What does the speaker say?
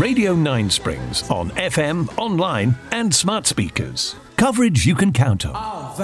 Radio 9 Springs on FM, online and smart speakers. Coverage you can count on.